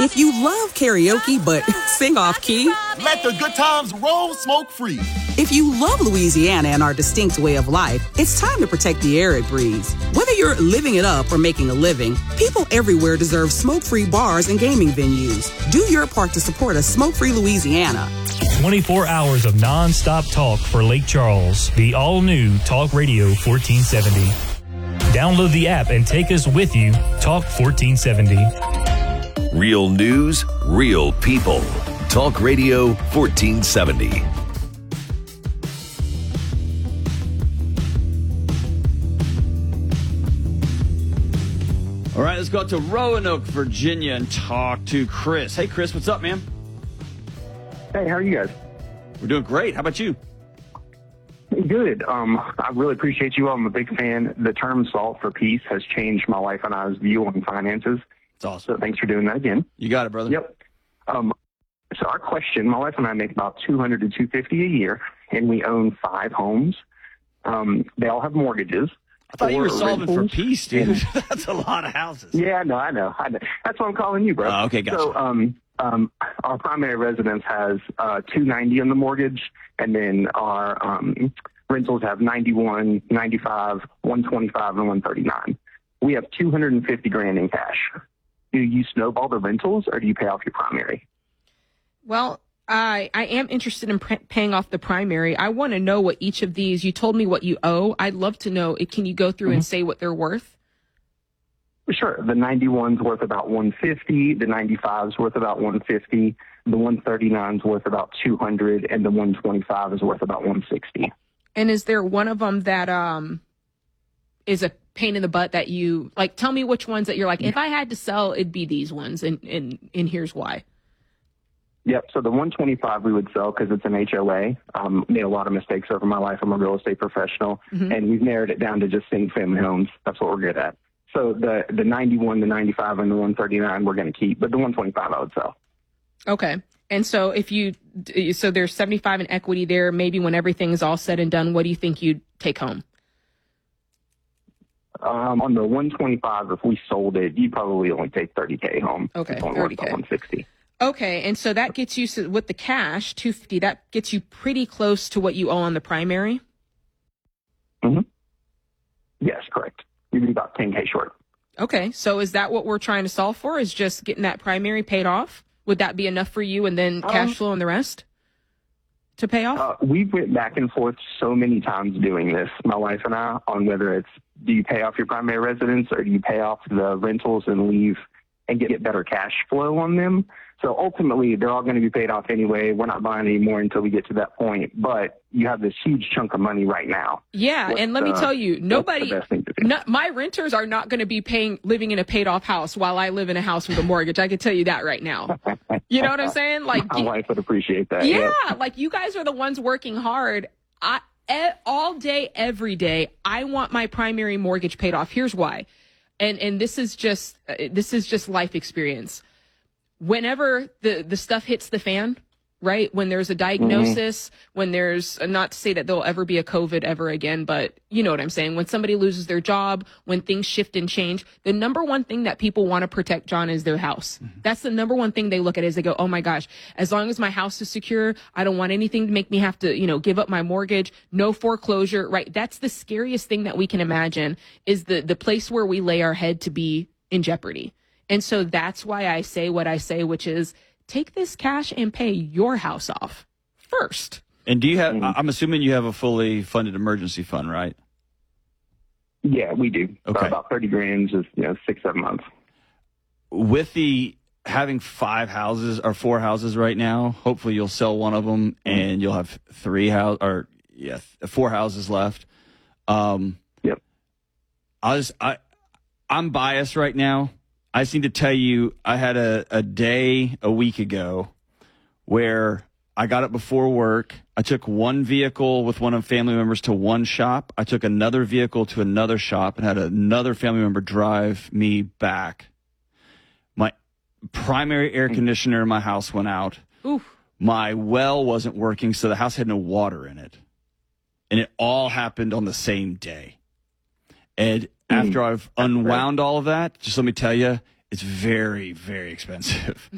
If you love karaoke but sing off key, let the good times roll smoke free. If you love Louisiana and our distinct way of life, it's time to protect the air it breathes. Whether you're living it up or making a living, people everywhere deserve smoke-free bars and gaming venues. Do your part to support a smoke-free Louisiana. 24 hours of non-stop talk for Lake Charles. The all-new Talk Radio 1470. Download the app and take us with you. Talk 1470. Real news, real people. Talk Radio 1470. All right, let's go out to Roanoke, Virginia, and talk to Chris. Hey, Chris, what's up, man? Hey, how are you guys? We're doing great. How about you? Good. I really appreciate you all. I'm a big fan. The term "salt for peace" has changed my wife and I's view on finances. It's awesome. So thanks for doing that again. You got it, brother. Yep. So our question: my wife and I make about $200 to $250 a year, and we own 5 homes. They all have mortgages. I thought you were solving for rentals. peace, dude. That's a lot of houses. Yeah, no, I know. That's why I'm calling you, bro. Okay, gotcha. So, our primary residence has $290 on the mortgage, and then our rentals have $91, $95, $125, and $139. We have $250,000 in cash. Do you snowball the rentals, or do you pay off your primary? Well, I am interested in paying off the primary. I want to know what each of these, you told me what you owe. I'd love to know, can you go through and say what they're worth? Sure. The 91's worth about $150. The 95's worth about $150. The 139's worth about $200, and the 125 is worth about $160. And is there one of them that is a pain in the butt that you like? Tell me which ones that you're like, if I had to sell, it'd be these ones, and here's why. Yep. So the 125 we would sell because it's an HOA. Made a lot of mistakes over my life. I'm a real estate professional, and we've narrowed it down to just single family homes. That's what we're good at. So the 91, the 95, and the 139 we're going to keep, but the 125 I would sell. Okay. And so so there's 75 in equity there. Maybe when everything is all said and done, what do you think you'd take home? On the 125, if we sold it, you'd probably only take $30,000 home. Okay, It's only worth $30,000. about $160. Okay, and so that gets you, so with the cash, $250, that gets you pretty close to what you owe on the primary? Mm-hmm. Yes, correct. You'd be about $10,000 short. Okay, so is that what we're trying to solve for, is just getting that primary paid off? Would that be enough for you, and then cash flow on the rest to pay off? We've went back and forth so many times doing this, my wife and I, on whether it's do you pay off your primary residence or do you pay off the rentals and leave and get better cash flow on them. So ultimately, they're all going to be paid off anyway. We're not buying any more until we get to that point. But you have this huge chunk of money right now. Yeah, and let me tell you, my renters are not going to be living in a paid-off house while I live in a house with a mortgage. I can tell you that right now. You know what I'm saying? Like, my wife would appreciate that. Yeah, like you guys are the ones working hard. All day, every day, I want my primary mortgage paid off. Here's why. And this is just life experience. Whenever the stuff hits the fan, right? When there's a diagnosis, when there's, not to say that there'll ever be a COVID ever again, but you know what I'm saying? When somebody loses their job, when things shift and change, the number one thing that people want to protect, John, is their house. That's the number one thing they look at is they go, oh my gosh, as long as my house is secure, I don't want anything to make me have to, give up my mortgage, no foreclosure, right? That's the scariest thing that we can imagine is the place where we lay our head to be in jeopardy. And so that's why I say what I say, which is take this cash and pay your house off first. And do you have, I'm assuming you have a fully funded emergency fund, right? Yeah, we do. Okay. About $30,000, just 6-7 months. With having 5 houses or 4 houses right now, hopefully you'll sell one of them and you'll have 4 houses left. Yep. I'm biased right now. I just need to tell you, I had a day a week ago where I got up before work. I took one vehicle with one of family members to one shop. I took another vehicle to another shop and had another family member drive me back. My primary air conditioner in my house went out. Oof. My well wasn't working, so the house had no water in it. And it all happened on the same day. And after I've unwound all of that, just let me tell you, it's very, very expensive.